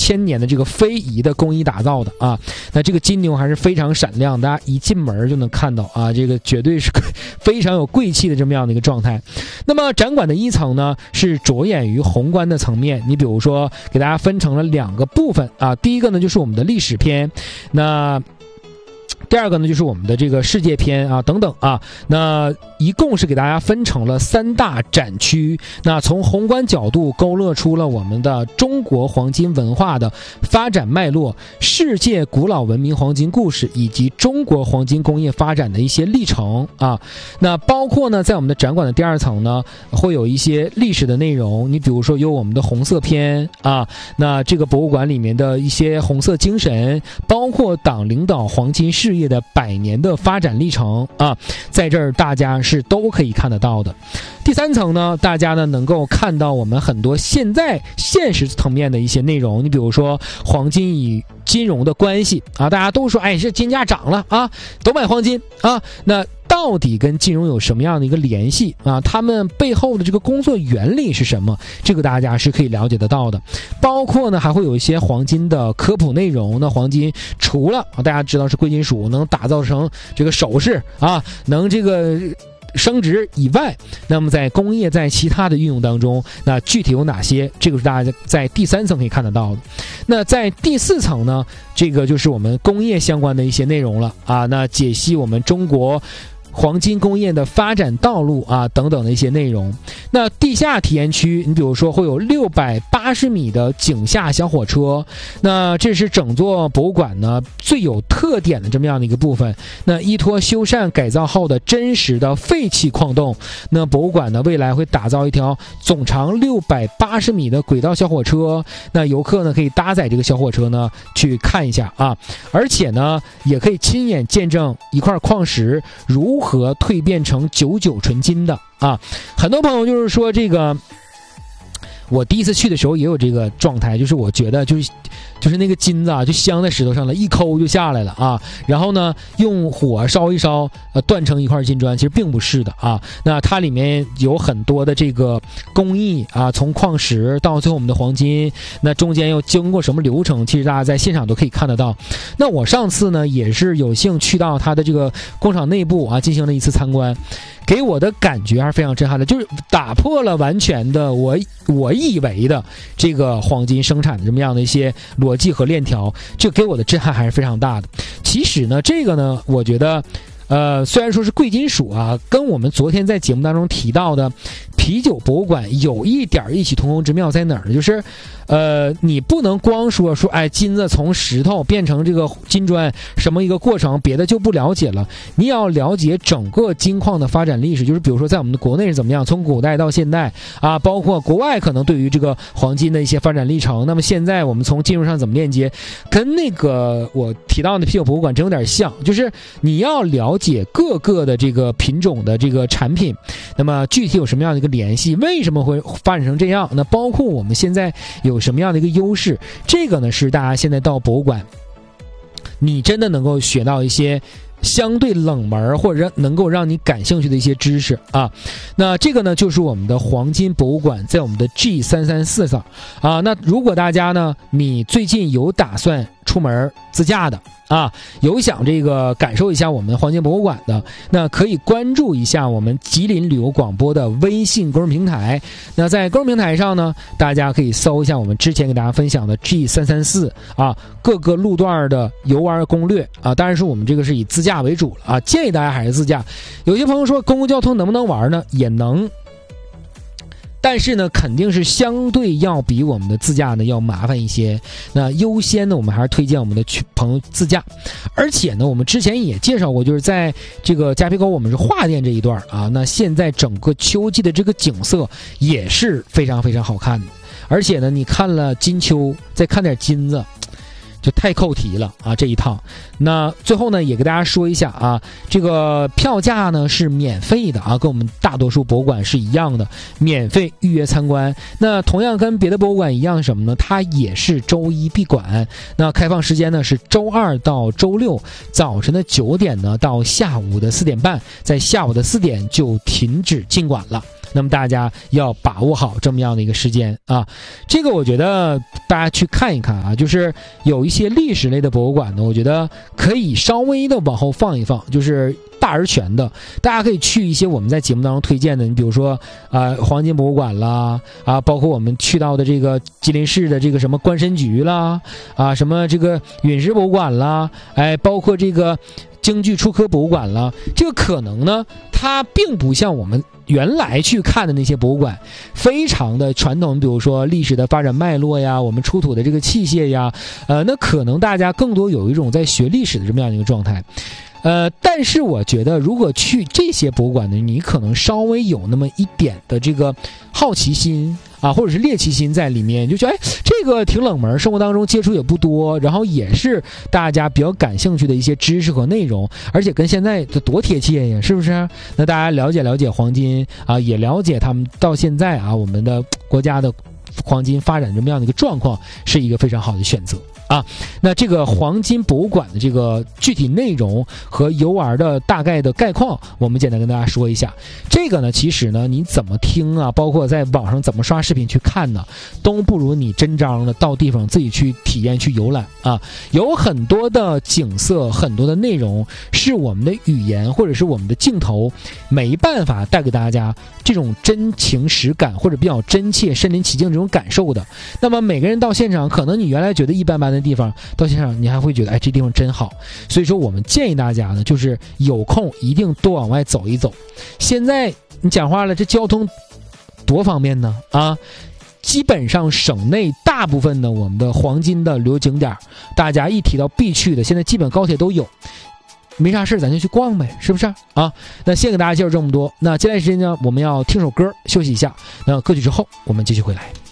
千年的这个非遗的工艺打造的啊。那这个金牛还是非常闪亮，大家一进门就能看到啊，这个绝对是非常有贵气的这么样的一个状态。那么展馆的一层呢，是着眼于宏观的层面，你比如说给大家分成了2个部分啊，第一个呢就是我们的历史篇，那第二个呢就是我们的这个世界篇啊等等啊，那一共是给大家分成了3大展区。那从宏观角度勾勒出了我们的中国黄金文化的发展脉络、世界古老文明黄金故事以及中国黄金工业发展的一些历程啊。那包括呢在我们的展馆的第2层呢会有一些历史的内容，你比如说有我们的红色篇啊，那这个博物馆里面的一些红色精神，包括党领导黄金事业的100年的发展历程啊，在这儿大家是都可以看得到的。第3层呢，大家呢能够看到我们很多现实层面的一些内容，你比如说黄金与金融的关系啊，大家都说是金价涨了啊，都买黄金啊，那到底跟金融有什么样的一个联系啊？他们背后的这个工作原理是什么？这个大家是可以了解得到的。包括呢还会有一些黄金的科普内容。那黄金除了大家知道是贵金属，能打造成这个首饰啊，能这个升值以外，那么在工业在其他的运用当中，那具体有哪些，这个是大家在第3层可以看得到的。那在第4层呢，这个就是我们工业相关的一些内容了啊，那解析我们中国黄金工业的发展道路啊等等的一些内容。那地下体验区，你比如说会有680米的井下小火车，那这是整座博物馆呢最有特点的这么样的一个部分。那依托修缮改造后的真实的废弃矿洞，那博物馆呢未来会打造一条总长680米的轨道小火车，那游客呢可以搭载这个小火车呢去看一下啊，而且呢也可以亲眼见证一块矿石如何蜕变成99纯金的啊。很多朋友就是说这个，我第一次去的时候也有这个状态，就是我觉得就是那个金子啊就镶在石头上了，一抠就下来了啊，然后呢用火烧一烧断成一块金砖，其实并不是的啊。那它里面有很多的这个工艺啊，从矿石到最后我们的黄金，那中间又经过什么流程，其实大家在现场都可以看得到。那我上次呢也是有幸去到它的这个工厂内部啊进行了一次参观，给我的感觉还是非常震撼的，就是打破了完全的我以为的这个黄金生产的这么样的一些逻辑和链条，这给我的震撼还是非常大的。其实呢这个呢我觉得虽然说是贵金属啊，跟我们昨天在节目当中提到的啤酒博物馆有一点异曲同工之妙在哪儿呢？就是你不能光说金子从石头变成这个金砖什么一个过程，别的就不了解了。你要了解整个金矿的发展历史，就是比如说在我们的国内是怎么样，从古代到现代啊，包括国外可能对于这个黄金的一些发展历程。那么现在我们从金融上怎么链接，跟那个我提到的啤酒博物馆真有点像，就是你要了解各个的这个品种的这个产品，那么具体有什么样的一个联系，为什么会发展成这样，那包括我们现在有什么样的一个优势，这个呢是大家现在到博物馆你真的能够学到一些相对冷门或者能够让你感兴趣的一些知识啊。那这个呢就是我们的黄金博物馆在我们的 G334 上啊。那如果大家呢你最近有打算出门自驾的啊，有想这个感受一下我们黄金博物馆的，那可以关注一下我们吉林旅游广播的微信公众平台。那在公众平台上呢，大家可以搜一下我们之前给大家分享的 G334 啊，各个路段的游玩攻略啊。当然是我们这个是以自驾为主了啊，建议大家还是自驾。有些朋友说公共交通能不能玩呢？也能。但是呢肯定是相对要比我们的自驾呢要麻烦一些，那优先呢我们还是推荐我们的朋友自驾。而且呢我们之前也介绍过，就是在这个珈琲沟我们是桦甸这一段啊，那现在整个秋季的这个景色也是非常非常好看的。而且呢你看了金秋再看点金子就太扣题了啊这一趟。那最后呢也给大家说一下啊，这个票价呢是免费的啊，跟我们大多数博物馆是一样的，免费预约参观。那同样跟别的博物馆一样什么呢，它也是周一闭馆，那开放时间呢是周2到周6早晨的9点呢到下午的4点半，在下午的4点就停止进馆了。 那么大家要把握好这么样的一个时间啊。这个我觉得大家去看一看啊，就是有一些历史类的博物馆呢，我觉得可以稍微的往后放一放，就是大而全的，大家可以去一些我们在节目当中推荐的，你比如说黄金博物馆啦，包括我们去到的这个吉林市的这个什么关申局啦，什么这个陨石博物馆啦，包括这个京剧出科博物馆啦，这个可能呢，它并不像我们原来去看的那些博物馆非常的传统，比如说历史的发展脉络呀，我们出土的这个器械呀，那可能大家更多有一种在学历史的这么样的一个状态。但是我觉得如果去这些博物馆呢，你可能稍微有那么一点的这个好奇心或者是猎奇心在里面，就觉得这个挺冷门，生活当中接触也不多，然后也是大家比较感兴趣的一些知识和内容，而且跟现在多贴切呀，是不是？那大家了解了解黄金也了解他们到现在我们的国家的黄金发展这么样的一个状况，是一个非常好的选择。那这个黄金博物馆的这个具体内容和游玩的大概的概况，我们简单跟大家说一下。这个呢，其实呢，你怎么听包括在网上怎么刷视频去看呢，都不如你真章的到地方自己去体验去游览有很多的景色，很多的内容是我们的语言或者是我们的镜头没办法带给大家这种真情实感或者比较真切身临其境这种感受的。那么每个人到现场，可能你原来觉得一般般的地方，到现场你还会觉得这地方真好。所以说我们建议大家呢，就是有空一定多往外走一走。现在你讲话了，这交通多方便呢基本上省内大部分的我们的黄金的旅游景点，大家一提到必去的，现在基本高铁都有。没啥事咱就去逛呗，是不是那先给大家介绍这么多。那接下来时间呢，我们要听首歌休息一下。那歌曲之后我们继续回来。